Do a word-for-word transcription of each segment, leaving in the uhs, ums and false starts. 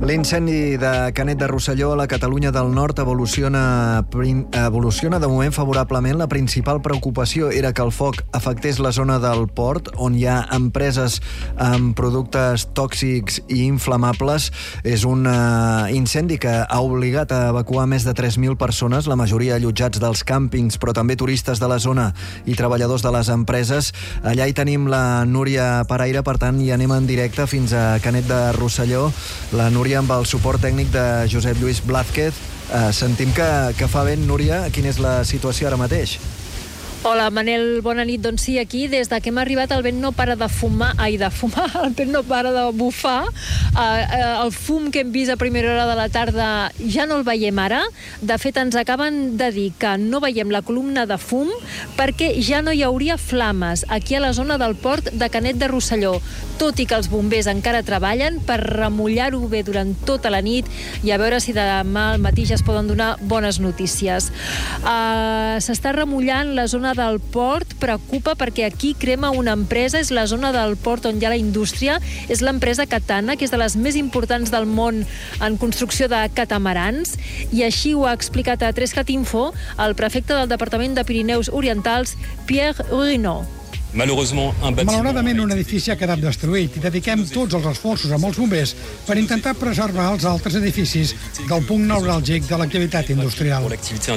L'incendi de Canet de Rosselló a la Catalunya del Nord evoluciona, evoluciona de moment favorablement. La principal preocupació era que el foc afectés la zona del port, on hi ha empreses amb productes tòxics i inflamables. És un uh, incendi que ha obligat a evacuar més de tres mil persones, la majoria allotjats dels càmpings, però també turistes de la zona i treballadors de les empreses. Allà hi tenim la Núria Paraire, per tant, hi anem en directe fins a Canet de Rosselló. La Núria amb el suport tècnic de Josep Lluís Blázquez. Eh, sentim que, que fa vent, Núria. Quina és la situació ara mateix? Hola, Manel, bona nit. Doncs sí, aquí, des de que hem arribat, el vent no para de fumar, ai, de fumar, el vent no para de bufar. Uh, uh, el fum que hem vist a primera hora de la tarda ja no el veiem ara. De fet, ens acaben de dir que no veiem la columna de fum perquè ja no hi hauria flames aquí a la zona del port de Canet de Rosselló, tot i que els bombers encara treballen per remullar-ho bé durant tota la nit i a veure si demà al matí ja es poden donar bones notícies. Uh, s'està remullant la zona del port, preocupa perquè aquí crema una empresa, és la zona del port on hi ha la indústria, és l'empresa Katana, que és de les més importants del món en construcció de catamarans, i així ho ha explicat a Trescat Info el prefecte del Departament de Pirineus Orientals, Pierre Ruinot. Malauradament, un edifici ha quedat destruït i dediquem tots els esforços amb els bombers per intentar preservar els altres edificis del punt neuràlgic de l'activitat industrial.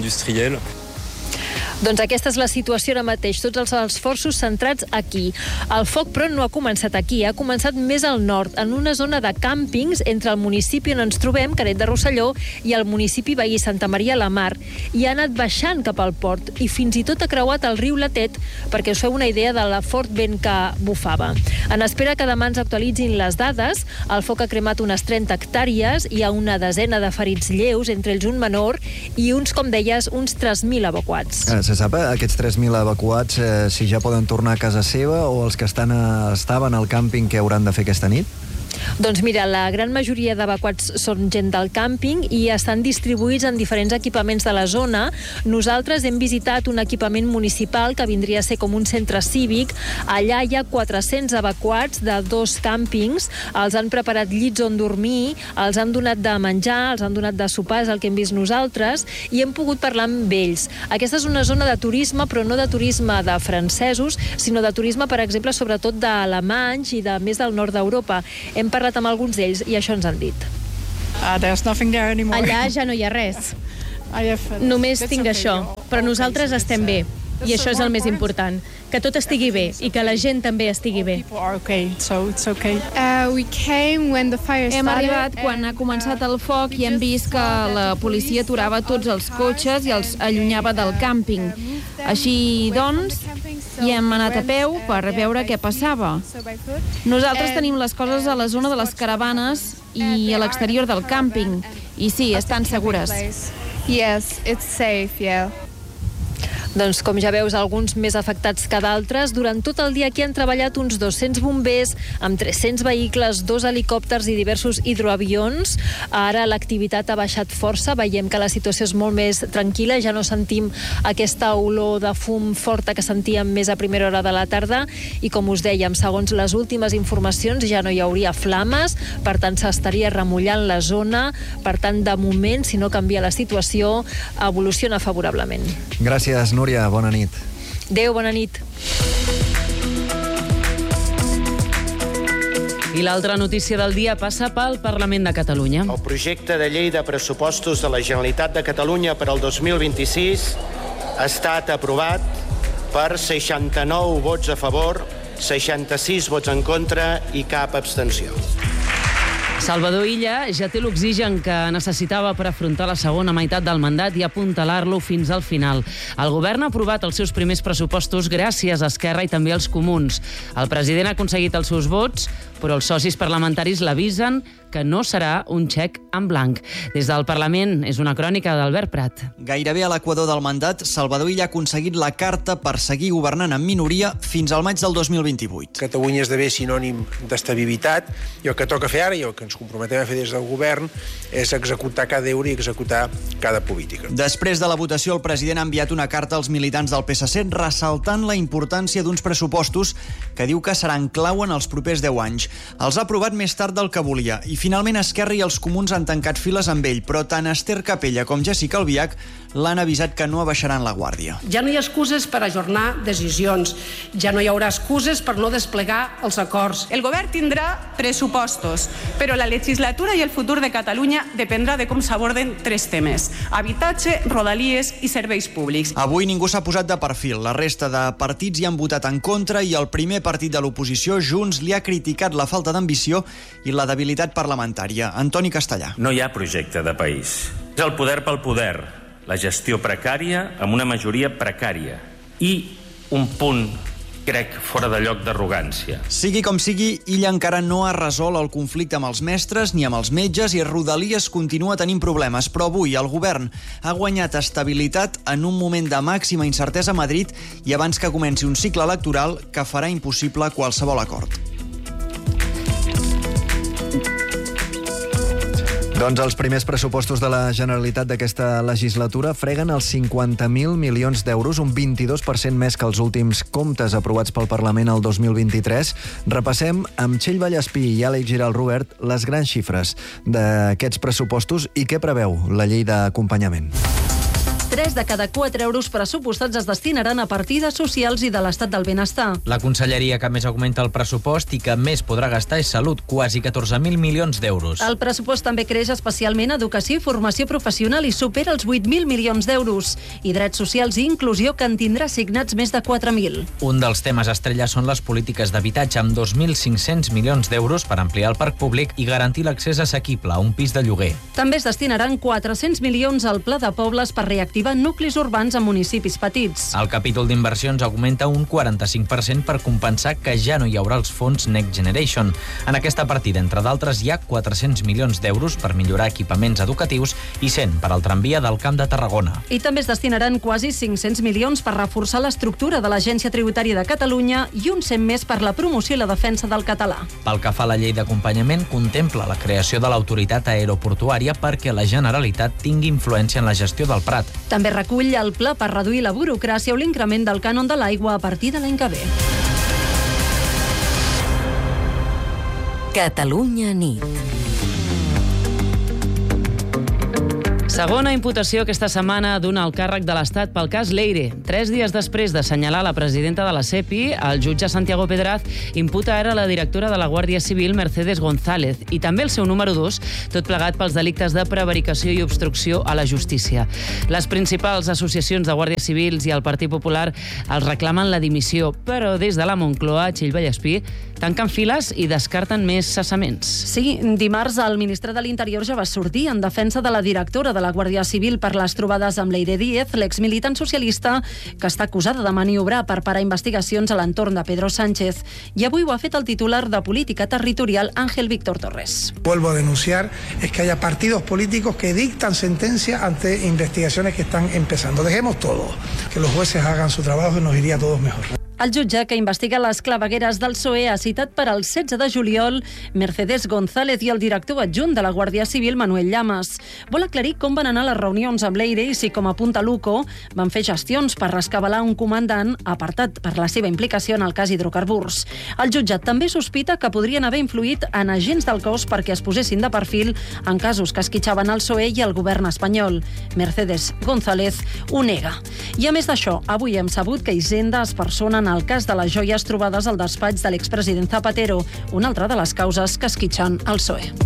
Doncs aquesta és la situació ara mateix, tots els esforços centrats aquí. El foc, però, no ha començat aquí, ha començat més al nord, en una zona de càmpings entre el municipi on ens trobem, Canet de Rosselló, i el municipi veí Santa Maria la Mar, i ha anat baixant cap al port, i fins i tot ha creuat el riu Latet, perquè us feu una idea de la fort vent que bufava. En espera que demà ens actualitzin les dades, el foc ha cremat unes trenta hectàrees, hi ha una desena de ferits lleus, entre ells un menor, i uns, com deies, uns tres mil evacuats. Ah, se sap, aquests tres mil evacuats, eh, si ja poden tornar a casa seva o els que estan a, estaven al càmping, què hauran de fer aquesta nit? Doncs mira, la gran majoria d'evacuats són gent del càmping i estan distribuïts en diferents equipaments de la zona. Nosaltres hem visitat un equipament municipal que vindria a ser com un centre cívic. Allà hi ha quatre-cents evacuats de dos càmpings. Els han preparat llits on dormir, els han donat de menjar, els han donat de sopar, és el que hem vist nosaltres, i hem pogut parlar amb ells. Aquesta és una zona de turisme, però no de turisme de francesos, sinó de turisme, per exemple, sobretot d'alemanys i de més del nord d'Europa. Hem parlat amb alguns d'ells i això ens han dit. Allà ja no hi ha res. Només tinc això, però nosaltres estem bé. I això és el més important, que tot estigui bé i que la gent també estigui bé. Hem arribat quan ha començat el foc i hem vist que la policia aturava tots els cotxes i els allunyava del càmping. Així, doncs, hi hem anat a peu per veure què passava. Nosaltres tenim les coses a la zona de les caravanes i a l'exterior del càmping. I sí, estan segures. Yes, it's safe, yeah. Doncs, com ja veus, alguns més afectats que d'altres. Durant tot el dia aquí han treballat uns dos-cents bombers, amb tres-cents vehicles, dos helicòpters i diversos hidroavions. Ara l'activitat ha baixat força, veiem que la situació és molt més tranquil·la, ja no sentim aquesta olor de fum forta que sentíem més a primera hora de la tarda, i com us dèiem, segons les últimes informacions, ja no hi hauria flames, per tant s'estaria remullant la zona, per tant, de moment, si no canvia la situació, evoluciona favorablement. Gràcies, Núria, bona nit. Adéu, bona nit. I l'altra notícia del dia passa pel Parlament de Catalunya. El projecte de llei de pressupostos de la Generalitat de Catalunya per al dos mil vint-i-sis ha estat aprovat per seixanta-nou vots a favor, seixanta-sis vots en contra i cap abstenció. Salvador Illa ja té l'oxigen que necessitava per afrontar la segona meitat del mandat i apuntalar-lo fins al final. El govern ha aprovat els seus primers pressupostos gràcies a Esquerra i també als comuns. El president ha aconseguit els seus vots, però els socis parlamentaris l'avisen que no serà un xec en blanc. Des del Parlament és una crònica d'Albert Prat. Gairebé a l'equador del mandat, Salvador Illa ha aconseguit la carta per seguir governant en minoria fins al maig del dos mil vint-i-vuit. Catalunya esdevé sinònim d'estabilitat i el que toca fer ara i el que ens ens comprometem a fer des del govern és executar cada euro i executar cada política. Després de la votació, el president ha enviat una carta als militants del P S C ressaltant la importància d'uns pressupostos que diu que seran clau en els propers deu anys. Els ha aprovat més tard del que volia i finalment Esquerra i els comuns han tancat files amb ell, però tant Esther Capella com Jessica Albiach l'han avisat que no abaixaran la guàrdia. Ja no hi ha excuses per ajornar decisions, ja no hi haurà excuses per no desplegar els acords. El govern tindrà pressupostos, però la legislatura i el futur de Catalunya dependrà de com s'aborden tres temes: habitatge, rodalies i serveis públics. Avui ningú s'ha posat de perfil. La resta de partits hi han votat en contra i el primer partit de l'oposició, Junts, li ha criticat la falta d'ambició i la debilitat parlamentària. Antoni Castellà. No hi ha projecte de país. És el poder pel poder, la gestió precària amb una majoria precària i un punt, crec, fora de lloc d'arrogància. Sigui com sigui, Illa encara no ha resolt el conflicte amb els mestres ni amb els metges i Rodalies continua tenint problemes, però avui el govern ha guanyat estabilitat en un moment de màxima incertesa a Madrid i abans que comenci un cicle electoral que farà impossible qualsevol acord. Doncs els primers pressupostos de la Generalitat d'aquesta legislatura freguen els cinquanta mil milions d'euros, un vint-i-dos per cent més que els últims comptes aprovats pel Parlament el dos mil vint-i-tres. Repassem amb Txell Vallespí i Àlex Giral Robert les grans xifres d'aquests pressupostos i què preveu la llei d'acompanyament. Tres de cada quatre euros pressupostats es destinaran a partides socials i de l'estat del benestar. La conselleria que més augmenta el pressupost i que més podrà gastar és Salut, quasi catorze mil milions d'euros. El pressupost també creix especialment Educació i Formació Professional i supera els vuit mil milions d'euros. I Drets Socials i Inclusió, que en tindrà assignats més de quatre mil. Un dels temes estrella són les polítiques d'habitatge, amb dos mil cinc-cents milions d'euros per ampliar el parc públic i garantir l'accés assequible a un pis de lloguer. També es destinaran quatre-cents milions al Pla de Pobles per reactivar nuclis urbans en municipis petits. El capítol d'inversions augmenta un quaranta-cinc per cent per compensar que ja no hi haurà els fons Next Generation. En aquesta partida, entre d'altres, hi ha quatre-cents milions d'euros per millorar equipaments educatius i cent per al tramvia del Camp de Tarragona. I també es destinaran quasi cinc-cents milions per reforçar l'estructura de l'Agència Tributària de Catalunya i un cent més per la promoció i la defensa del català. Pel que fa a la llei d'acompanyament, contempla la creació de l'autoritat aeroportuària perquè la Generalitat tingui influència en la gestió del Prat. També recull el pla per reduir la burocràcia o l'increment del cànon de l'aigua a partir de l'any que ve. Catalunya nit. Segona imputació aquesta setmana d'un alt càrrec de l'Estat pel cas Leire. Tres dies després d'assenyalar la presidenta de la SEPI, el jutge Santiago Pedraz imputa ara la directora de la Guàrdia Civil, Mercedes González, i també el seu número dos, tot plegat pels delictes de prevaricació i obstrucció a la justícia. Les principals associacions de guàrdies civils i el Partit Popular els reclamen la dimissió, però des de la Moncloa, Txell Vallespí, tanquen files i descarten més cessaments. Sí, dimarts el ministre de l'Interior ja va sortir en defensa de la directora de la Guàrdia Civil per les trobades amb Leire Díez, l'exmilitant socialista que està acusada de maniobrar per parar investigacions a l'entorn de Pedro Sánchez. I avui ho ha fet el titular de Política Territorial, Ángel Víctor Torres. Vuelvo a denunciar es que haya partidos políticos que dictan sentencia ante investigaciones que están empezando. Dejemos todo, que los jueces hagan su trabajo y nos iría a todos mejor. El jutge que investiga les clavegueres del P S O E ha citat per al setze de juliol Mercedes González i el director adjunt de la Guàrdia Civil, Manuel Llamas. Vol aclarir com van anar les reunions amb Leire i si, com apunta l'U C O, van fer gestions per rescabalar un comandant apartat per la seva implicació en el cas hidrocarburs. El jutjat també sospita que podrien haver influït en agents del cos perquè es posessin de perfil en casos que esquitxaven el P S O E i el govern espanyol. Mercedes González ho nega. I a més d'això, avui hem sabut que Hisenda es persona en el cas de les joies trobades al despatx de l'expresident Zapatero, una altra de les causes que esquitxen el P S O E.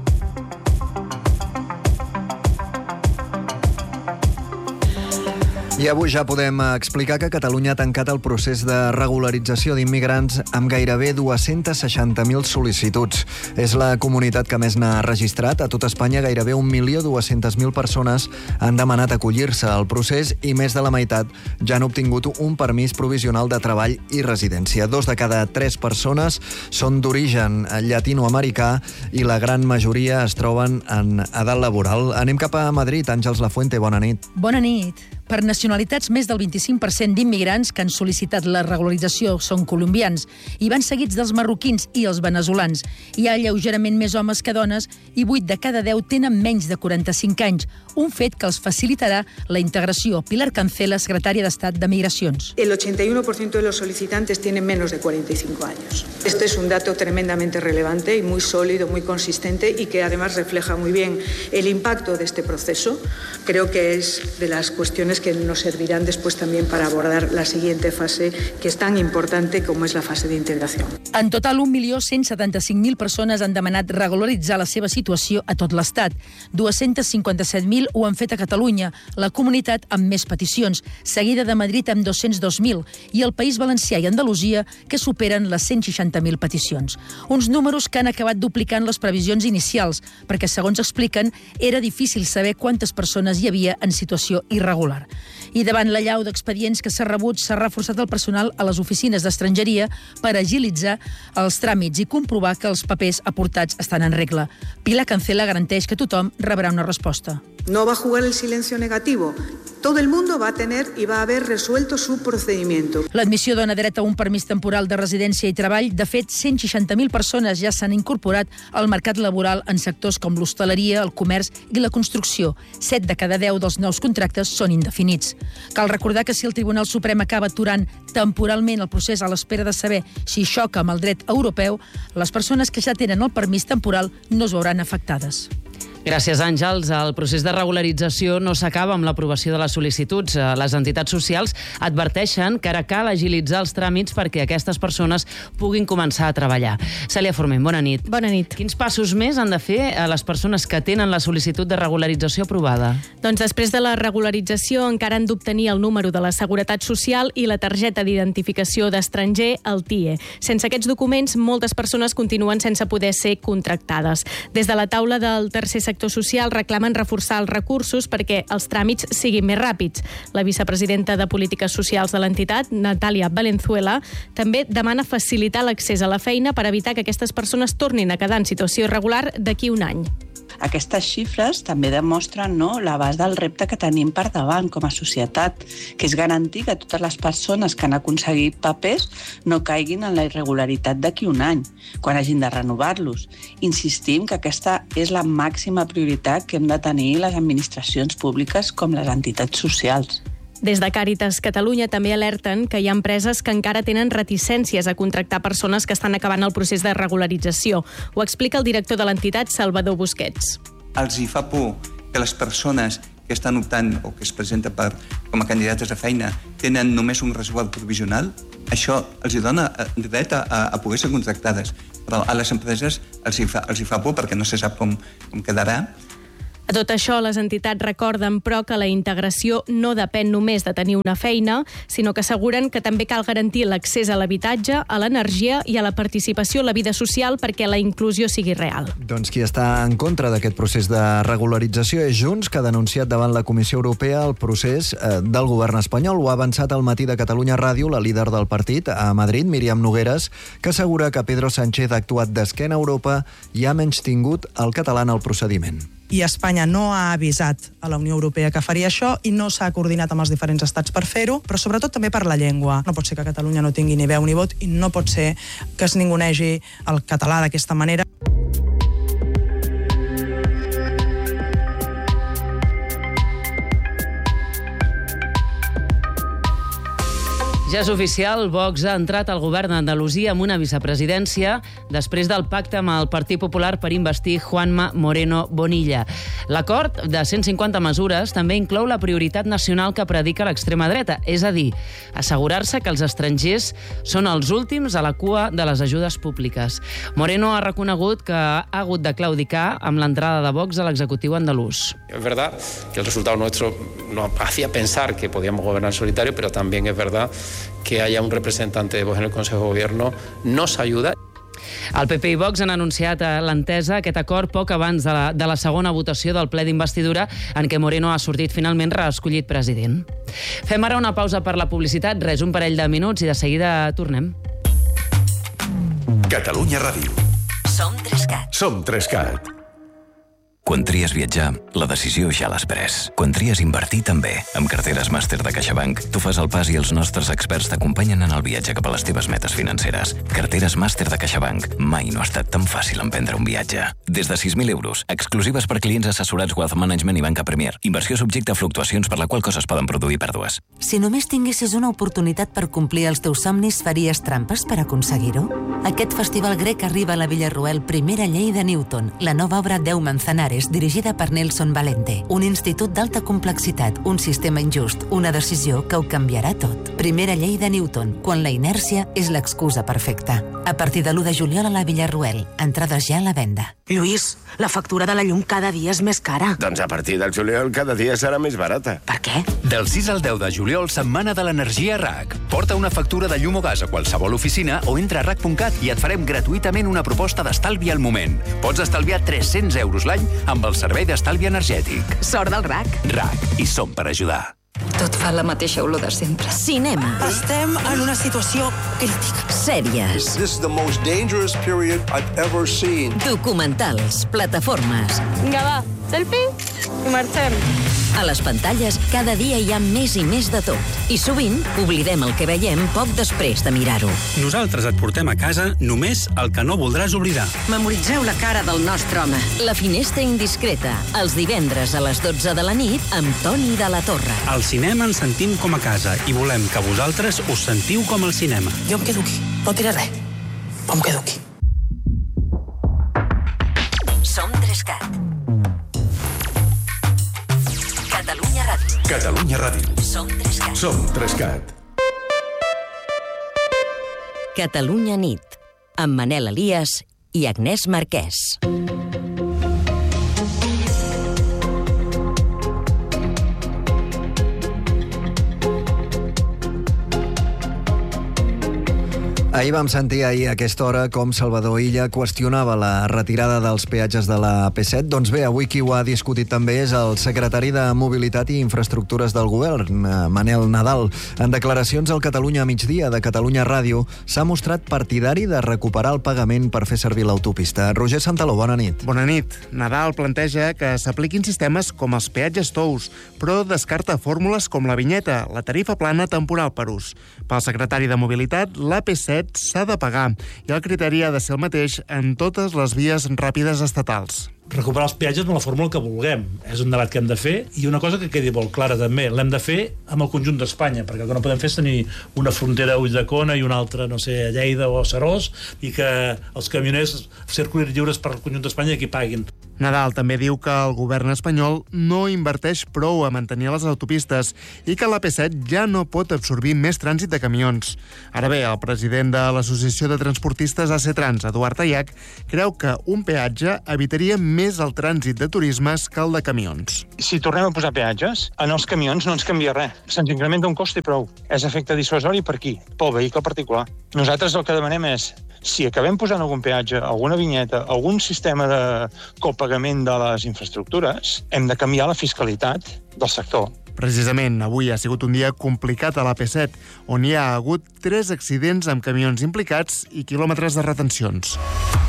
I avui ja podem explicar que Catalunya ha tancat el procés de regularització d'immigrants amb gairebé dues-centes seixanta mil sol·licituds. És la comunitat que més n'ha registrat. A tot Espanya, gairebé un milió dues-centes mil persones han demanat acollir-se al procés i més de la meitat ja han obtingut un permís provisional de treball i residència. Dos de cada tres persones són d'origen llatinoamericà i la gran majoria es troben en edat laboral. Anem cap a Madrid. Àngels Lafuente, bona nit. Bona nit. Per nacionalitats, més del vint-i-cinc per cent d'immigrants que han sol·licitat la regularització són colombians i van seguits dels marroquins i els veneçolans. Hi ha lleugerament més homes que dones i vuit de cada deu tenen menys de quaranta-cinc anys, un fet que els facilitarà la integració. Pilar Cancela, secretària d'Estat de Migracions. El ochenta y uno por ciento de los solicitantes tienen menos de cuarenta y cinco años. Este es un dato tremendamente relevante y muy sólido, muy consistente y que además refleja muy bien el impacto de este proceso. Creo que es de las cuestiones que nos servirán después también para abordar la siguiente fase, que es tan importante como es la fase de integración. En total, un milió cent setanta-cinc mil persones han demanat regularitzar la seva situació a tot l'Estat. dos-cents cinquanta-set mil ho han fet a Catalunya, la comunitat amb més peticions, seguida de Madrid amb dos-cents dos mil, i el País Valencià i Andalusia, que superen les cent seixanta mil peticions. Uns números que han acabat duplicant les previsions inicials, perquè, segons expliquen, era difícil saber quantes persones hi havia en situació irregular. I davant la llau d'expedients que s'ha rebut, s'ha reforçat el personal a les oficines d'estrangeria per agilitzar els tràmits i comprovar que els papers aportats estan en regla. Pilar Cancela garanteix que tothom rebrà una resposta. No va a jugar el silencio negativo. Todo el mundo va a tener y va a haber resuelto su procedimiento. L'admissió dona dret a un permís temporal de residència i treball. De fet, cent seixanta mil persones ja s'han incorporat al mercat laboral en sectors com l'hostaleria, el comerç i la construcció. Set de cada deu dels nous contractes són indefinits. Cal recordar que si el Tribunal Suprem acaba aturant temporalment el procés a l'espera de saber si xoca amb el dret europeu, les persones que ja tenen el permís temporal no es veuran afectades. Gràcies, Àngels. El procés de regularització no s'acaba amb l'aprovació de les sol·licituds. Les entitats socials adverteixen que ara cal agilitzar els tràmits perquè aquestes persones puguin començar a treballar. Cèlia Forment, bona nit. Bona nit. Quins passos més han de fer a les persones que tenen la sol·licitud de regularització aprovada? Doncs després de la regularització encara han d'obtenir el número de la Seguretat Social i la targeta d'identificació d'estranger, el T I E. Sense aquests documents, moltes persones continuen sense poder ser contractades. Des de la taula del tercer sector social reclamen reforçar els recursos perquè els tràmits siguin més ràpids. La vicepresidenta de Polítiques Socials de l'entitat, Natàlia Valenzuela, també demana facilitar l'accés a la feina per evitar que aquestes persones tornin a quedar en situació irregular d'aquí un any. Aquestes xifres també demostren no, l'abast del repte que tenim per davant com a societat, que és garantir que totes les persones que han aconseguit papers no caiguin en la irregularitat d'aquí un any, quan hagin de renovar-los. Insistim que aquesta és la màxima prioritat que hem de tenir les administracions públiques com les entitats socials. Des de Càritas Catalunya també alerten que hi ha empreses que encara tenen reticències a contractar persones que estan acabant el procés de regularització. Ho explica el director de l'entitat, Salvador Busquets. Els hi fa por que les persones que estan optant o que es presenten per, com a candidates a feina tenen només un resguard provisional. Això els hi dona dret a, a poder ser contractades. Però a les empreses els hi fa, els hi fa por perquè no se sap com, com quedarà. A tot això, les entitats recorden, però, que la integració no depèn només de tenir una feina, sinó que asseguren que també cal garantir l'accés a l'habitatge, a l'energia i a la participació a la vida social perquè la inclusió sigui real. Doncs qui està en contra d'aquest procés de regularització és Junts, que ha denunciat davant la Comissió Europea el procés eh, del govern espanyol. Ho ha avançat al matí de Catalunya Ràdio la líder del partit a Madrid, Míriam Nogueras, que assegura que Pedro Sánchez ha actuat d'esquena a Europa i ha menystingut el català en el procediment. I Espanya no ha avisat a la Unió Europea que faria això i no s'ha coordinat amb els diferents estats per fer-ho, però sobretot també per la llengua. No pot ser que Catalunya no tingui ni veu ni vot i no pot ser que es ningunegi el català d'aquesta manera. Ja és oficial, Vox ha entrat al govern d'Andalusia amb una vicepresidència després del pacte amb el Partit Popular per investir Juanma Moreno Bonilla. L'acord de cent cinquanta mesures també inclou la prioritat nacional que predica l'extrema dreta, és a dir, assegurar-se que els estrangers són els últims a la cua de les ajudes públiques. Moreno ha reconegut que ha hagut de claudicar amb l'entrada de Vox a l'executiu andalús. Es verdad que el resultado nuestro nos hacía pensar que podíamos gobernar en solitario, pero también es verdad que haya un representante de Vox en el Consejo de Gobierno nos ayuda. El P P i Vox han anunciat l'entesa, aquest acord, poc abans de la, de la segona votació del ple d'investidura en què Moreno ha sortit finalment reescollit president. Fem ara una pausa per la publicitat, res, un parell de minuts i de seguida tornem. Catalunya Ràdio. Som Trescat. Som Trescat. Quan tries viatjar, la decisió ja l'has pres. Quan tries invertir, també. Amb carteres màster de CaixaBank, tu fas el pas i els nostres experts t'acompanyen en el viatge cap a les teves metes financeres. Carteres màster de CaixaBank. Mai no ha estat tan fàcil emprendre un viatge. Des de sis mil euros, exclusives per clients assessorats Wealth Management i Banca Premier. Inversió subjecte a fluctuacions per la qual cosa es poden produir pèrdues. Si només tinguessis una oportunitat per complir els teus somnis, faries trampes per aconseguir-ho? Aquest festival grec arriba a la Villarroel Primera Llei de Newton, la nova obra Deu Manzanares, dirigida per Nelson Valente. Un institut d'alta complexitat, un sistema injust, una decisió que ho canviarà tot. Primera Llei de Newton, quan la inèrcia és l'excusa perfecta. A partir de l'u de juliol a la Villarroel. Entrades ja a la venda. Lluís, la factura de la llum cada dia és més cara. Doncs a partir del juliol cada dia serà més barata. Per què? Del sis al deu de juliol, setmana de l'energia R A C. Porta una factura de llum o gas a qualsevol oficina o entra a R A C punt cat i et farem gratuïtament una proposta d'estalvi al moment. Pots estalviar tres-cents euros l'any amb el servei d'estalvi energètic. Sort del R A C. R A C. I som per ajudar. Tot fa la mateixa olor de sempre. Cinema. Estem en una situació crítica. Sèries. This is the most dangerous period I've ever seen. Documentals. Plataformes. Vinga, va. Selfie i marxem. A les pantalles, cada dia hi ha més i més de tot. I sovint oblidem el que veiem poc després de mirar-ho. Nosaltres et portem a casa només el que no voldràs oblidar. Memoritzeu la cara del nostre home. La finestra indiscreta, els divendres a les dotze de la nit, amb Toni de la Torre. Al cinema ens sentim com a casa i volem que vosaltres us sentiu com al cinema. Jo em quedo aquí. No diré res. Però em quedo aquí. Som Trescat. Catalunya Ràdio. Catalunya Ràdio. Som Trescat. Som Trescat. Catalunya Nit, amb Manel Elias i Agnès Marquès. Ahir vam sentir ahir a aquesta hora com Salvador Illa qüestionava la retirada dels peatges de la A P set. Doncs bé, avui qui ho ha discutit també és el secretari de Mobilitat i Infraestructures del Govern, Manel Nadal. En declaracions al Catalunya a migdia de Catalunya Ràdio s'ha mostrat partidari de recuperar el pagament per fer servir l'autopista. Roger Santaló, bona nit. Bona nit. Nadal planteja que s'apliquin sistemes com els peatges tous, però descarta fórmules com la vinyeta, la tarifa plana temporal per ús. Pel secretari de Mobilitat, l'A P set s'ha de pagar i el criteri ha de ser el mateix en totes les vies ràpides estatals. Recuperar els peatges amb la fórmula que vulguem. És un debat que hem de fer i una cosa que quedi molt clara també, l'hem de fer amb el conjunt d'Espanya, perquè el que no podem fer és tenir una frontera a Ulldecona i una altra, no sé, a Lleida o a Serós, i que els camioners circulin lliures per el conjunt d'Espanya i aquí paguin. Nadal també diu que el govern espanyol no inverteix prou a mantenir les autopistes i que l'A P set ja no pot absorbir més trànsit de camions. Ara bé, el president de l'Associació de Transportistes A C Trans, Eduard Ayac, creu que un peatge evitaria més el trànsit de turismes que el de camions. Si tornem a posar peatges, en els camions no ens canvia res. Se'ns incrementa un cost i prou. És efecte dissuasori per qui? Pel vehicle particular. Nosaltres el que demanem és, si acabem posant algun peatge, alguna vinyeta, algun sistema de copagament de les infraestructures, hem de canviar la fiscalitat del sector. Precisament, avui ha sigut un dia complicat a l'A P set, on hi ha hagut tres accidents amb camions implicats i quilòmetres de retencions.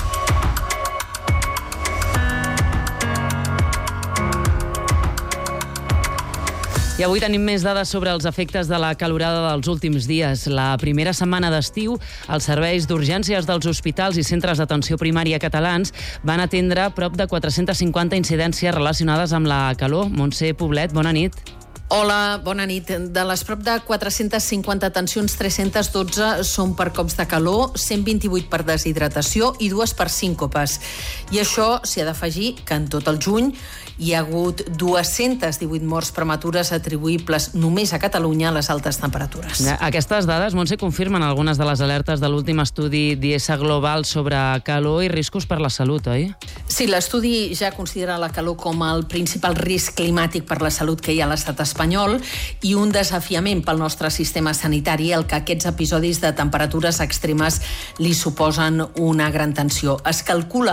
I avui tenim més dades sobre els efectes de la calorada dels últims dies. La primera setmana d'estiu, els serveis d'urgències dels hospitals i centres d'atenció primària catalans van atendre prop de quatre-centes cinquanta incidències relacionades amb la calor. Montse Poblet, bona nit. Hola, bona nit. De les prop de quatre-centes cinquanta atencions, tres-centes dotze són per cops de calor, cent vint-i-vuit per deshidratació i dues per síncopes. I això s'hi ha d'afegir que en tot el juny hi ha hagut dues-centes divuit morts prematures atribuïbles només a Catalunya a les altes temperatures. Aquestes dades, Montse, confirmen algunes de les alertes de l'últim estudi d'I E S A Global sobre calor i riscos per la salut, oi? Sí, l'estudi ja considera la calor com el principal risc climàtic per la salut que hi ha a l'estat espanyol i un desafiament pel nostre sistema sanitari, el que aquests episodis de temperatures extremes li suposen una gran tensió. Es calcula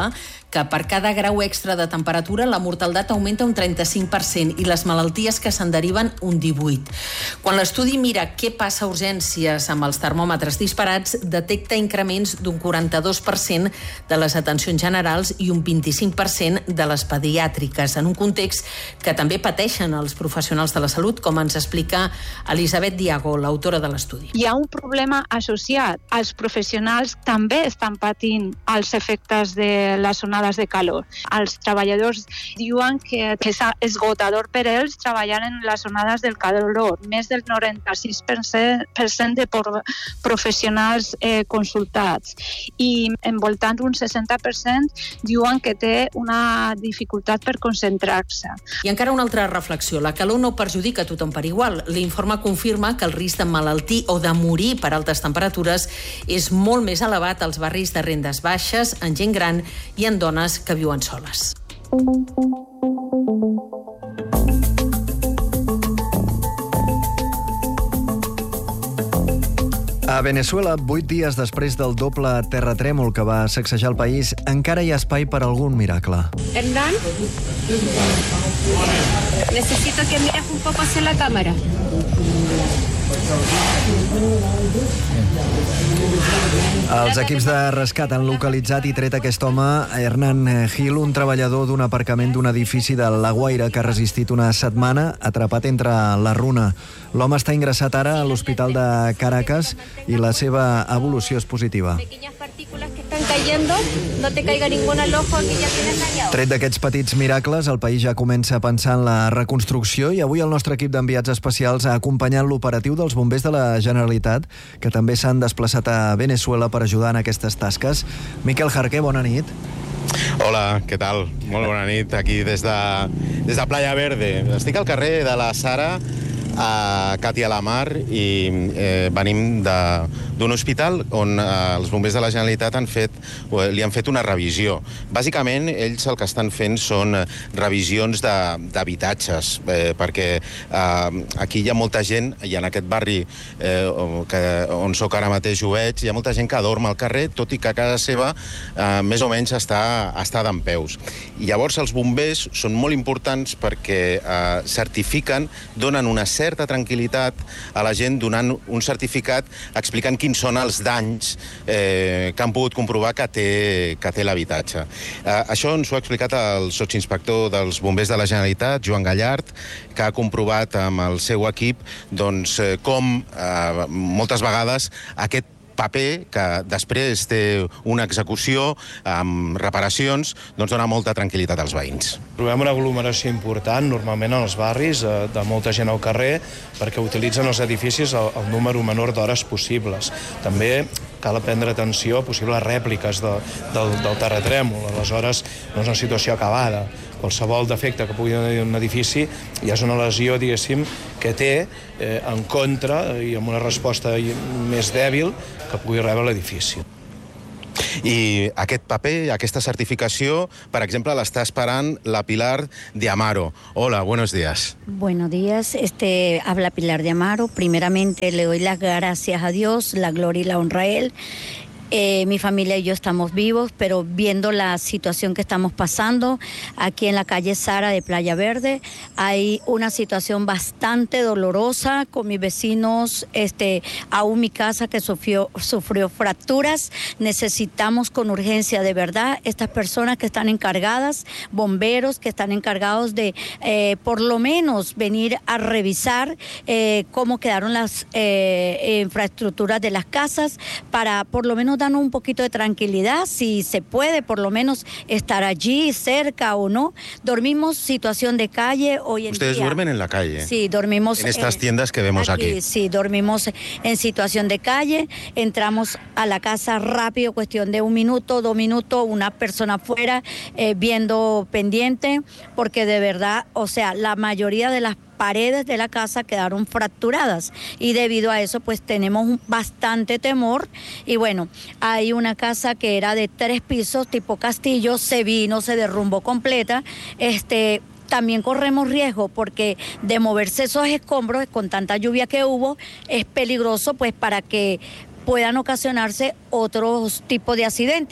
que per cada grau extra de temperatura la mortaldat augmenta un trenta-cinc per cent i les malalties que se'n deriven un divuit per cent. Quan l'estudi mira què passa a urgències amb els termòmetres disparats, detecta increments d'un quaranta-dos per cent de les atencions generals i un vint-i-cinc per cent de les pediàtriques, en un context que també pateixen els professionals de la salut, com ens explica Elisabet Diago, l'autora de l'estudi. Hi ha un problema associat. Els professionals també estan patint els efectes de les onades de calor. Els treballadors diuen que és esgotador per ells treballar en les onades del calor. Més del noranta-sis per cent de professionals eh, consultats i envoltant un seixanta per cent diuen que té una dificultat per concentrar-se. I encara una altra reflexió. La calor no perjudica a tothom per igual. L'informe confirma que el risc d'emmalaltir o de morir per altes temperatures és molt més elevat als barris de rendes baixes, en gent gran i en dones que viuen soles. A Venezuela, vuit dies després del doble terratrèmol que va sacsejar el país, encara hi ha espai per a algun miracle. Hernán, necesito que mires un poco hacia la cámara. Els equips de rescat han localitzat i tret aquest home, Hernán Gil, un treballador d'un aparcament d'un edifici de La Guaira que ha resistit una setmana atrapat entre la runa. L'home està ingressat ara a l'Hospital de Caracas i la seva evolució és positiva. No te caiga ninguna al ojo que ya tienes dañado. Tret d'aquests petits miracles, el país ja comença a pensar en la reconstrucció i avui el nostre equip d'enviats especials ha acompanyat l'operatiu dels bombers de la Generalitat, que també s'han desplaçat a Venezuela per ajudar en aquestes tasques. Miquel Jarqué, bona nit. Hola, què tal? Molt bona nit, aquí des de, des de Playa Verde. Estic al carrer de la Sara, a Cati a la Mar, i eh, venim d'un hospital on eh, els bombers de la Generalitat han fet, li han fet una revisió. Bàsicament, ells el que estan fent són revisions d'habitatges, eh, perquè eh, aquí hi ha molta gent, i en aquest barri eh, que, on soc ara mateix ho veig, hi ha molta gent que dorm al carrer, tot i que a casa seva eh, més o menys està, està dempeus. I llavors els bombers són molt importants perquè eh, certifiquen, donen una certa certa tranquil·litat a la gent donant un certificat explicant quins són els danys eh, que han pogut comprovar que té, que té l'habitatge. Eh, això ens ho ha explicat el sotsinspector dels bombers de la Generalitat, Joan Gallard, que ha comprovat amb el seu equip doncs, eh, com eh, moltes vegades aquest paper, que després té una execució amb reparacions, doncs dona molta tranquil·litat als veïns. Trobem una aglomeració important, normalment en els barris, de molta gent al carrer, perquè utilitzen els edificis el, el número menor d'hores possibles. També cal prendre atenció a possibles rèpliques de, del, del terratrèmol. Aleshores, no és una situació acabada. Qualsevol defecte que pugui tenir un edifici ja és una lesió, diguéssim, que té eh, en contra i amb una resposta més dèbil que pugui rebre l'edifici. I aquest paper, aquesta certificació, per exemple, l'està esperant la Pilar de Amaro. Hola, buenos días. Buenos días, este, habla Pilar de Amaro. Primeramente le doy las gracias a Dios, la gloria y la honra a Él. Eh, mi familia y yo estamos vivos, pero viendo la situación que estamos pasando aquí en la calle Sara de Playa Verde, hay una situación bastante dolorosa con mis vecinos, este, aún mi casa que sufrió, sufrió fracturas. Necesitamos con urgencia, de verdad, estas personas que están encargadas, bomberos que están encargados de eh, por lo menos venir a revisar eh, cómo quedaron las eh, infraestructuras de las casas, para por lo menos darnos un poquito de tranquilidad, si se puede por lo menos estar allí cerca o no. Dormimos situación de calle hoy en ¿Ustedes día. duermen en la calle? Sí, dormimos en estas en, tiendas que vemos aquí, aquí. Sí, dormimos en situación de calle, entramos a la casa rápido, cuestión de un minuto, dos minutos, una persona afuera eh, viendo pendiente, porque de verdad, o sea, la mayoría de las paredes de la casa quedaron fracturadas y debido a eso pues tenemos bastante temor. Y bueno, hay una casa que era de tres pisos tipo castillo, se vino, se derrumbó completa. Este, también corremos riesgo porque de moverse esos escombros con tanta lluvia que hubo es peligroso pues para que puedan ocasionarse otros tipos de accidentes.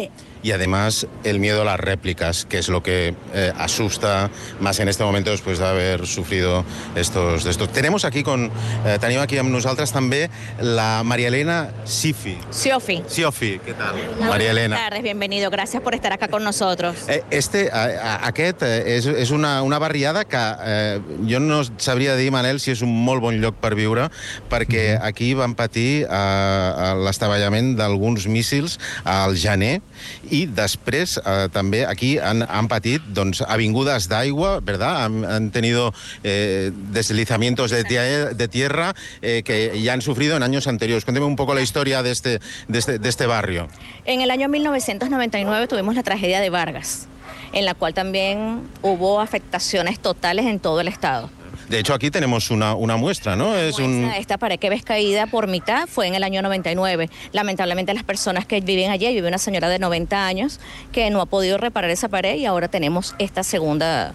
y además el miedo a las réplicas, que es lo que eh, asusta más en este momento después de haber sufrido estos... estos. Tenemos aquí con... Eh, tenim aquí amb nosaltres també la María Elena Sifi. Siofi. Siofi, ¿qué tal? María Elena. Buenas tardes, bienvenido. Gracias por estar acá con nosotros. Eh, este, a, a, aquest eh, és, és una, una barriada que eh, jo no sabria dir, Manel, si és un molt bon lloc per viure, perquè aquí van patir eh, l'estaballament d'alguns míssils al gener i després eh, també aquí han, han patit doncs, avingudes d'aigua, ¿verdad? Han, han tenido eh, deslizamientos de, tie de tierra eh, que ya han sufrido en años anteriores. Cuénteme un poco la historia de este, de este, de este barrio. En el año mil novecientos noventa y nueve tuvimos la tragedia de Vargas, en la cual también hubo afectaciones totales en todo el estado. De hecho, aquí tenemos una, una muestra, ¿no? Es muestra, un... Esta pared que ves caída por mitad fue en el año noventa y nueve. Lamentablemente las personas que viven allí, vive una señora de noventa años que no ha podido reparar esa pared y ahora tenemos esta segunda...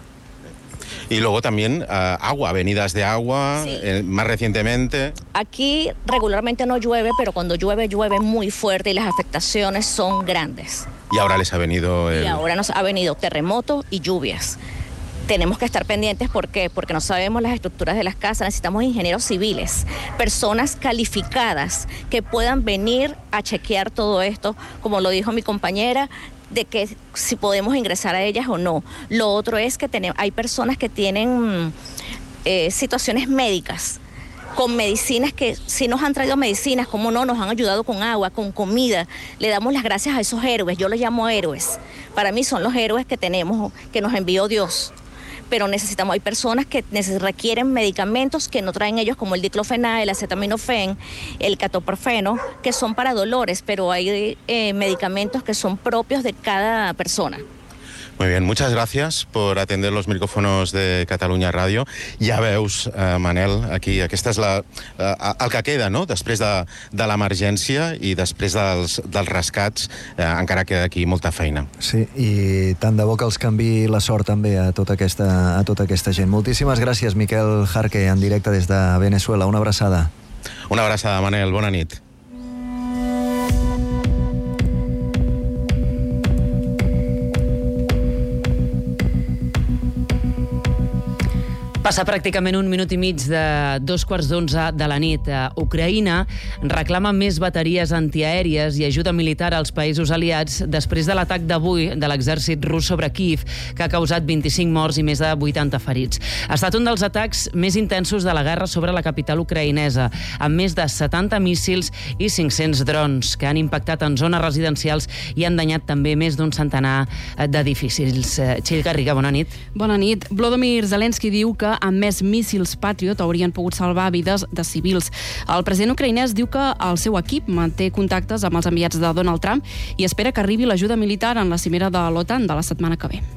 Y luego también uh, agua, avenidas de agua, sí. eh, más recientemente. Aquí regularmente no llueve, pero cuando llueve, llueve muy fuerte y las afectaciones son grandes. Y ahora les ha venido... El... Y ahora nos ha venido terremoto y lluvias. Tenemos que estar pendientes, ¿por qué? Porque no sabemos las estructuras de las casas, necesitamos ingenieros civiles, personas calificadas que puedan venir a chequear todo esto, como lo dijo mi compañera, de que si podemos ingresar a ellas o no. Lo otro es que tenemos, hay personas que tienen eh, situaciones médicas, con medicinas que sí nos han traído medicinas, como no, nos han ayudado con agua, con comida. Le damos las gracias a esos héroes, yo los llamo héroes. Para mí son los héroes que tenemos, que nos envió Dios. Pero necesitamos, hay personas que requieren medicamentos que no traen ellos, como el diclofenac, el acetaminofén, el ketoprofeno, que son para dolores, pero hay eh, medicamentos que son propios de cada persona. Muy bien, muchas gracias por atender los micrófonos de Catalunya Ràdio. Ja veus, eh, Manel, aquí, aquesta és la, eh, el que queda, no?, després de, de l'emergència i després dels, dels rescats, eh, encara queda aquí molta feina. Sí, i tant de bo que els canvi la sort també a tota aquesta, a tota aquesta gent. Moltíssimes gràcies, Miquel Jarque, en directe des de Venezuela. Una abraçada. Una abraçada, Manel. Bona nit. Passa pràcticament un minut i mig de dos quarts d'onze de la nit. Ucraïna reclama més bateries antiaèries i ajuda militar als països aliats després de l'atac d'avui de l'exèrcit rus sobre Kíev, que ha causat vint-i-cinc morts i més de vuitanta ferits. Ha estat un dels atacs més intensos de la guerra sobre la capital ucraïnesa, amb més de setanta míssils i cinc-cents drons que han impactat en zones residencials i han danyat també més d'un centenar d'edificis. Txell Garriga, bona nit. Bona nit. Volodymyr Zelensky diu que amb més míssils Patriot haurien pogut salvar vides de civils. El president ucraïnès diu que el seu equip manté contactes amb els enviats de Donald Trump i espera que arribi l'ajuda militar en la cimera de l'OTAN de la setmana que ve.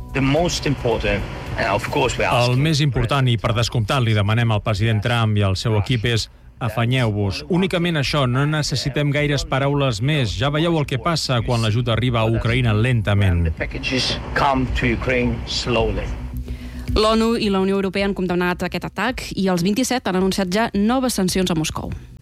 El més important, i per descomptat li demanem al president Trump i al seu equip, és afanyeu-vos. Únicament això, no necessitem gaires paraules més. Ja veieu el que passa quan l'ajuda arriba a Ucraïna lentament. L'ONU i la Unió Europea han condemnat aquest atac i els vint-i-set han anunciat ja noves sancions a Moscou.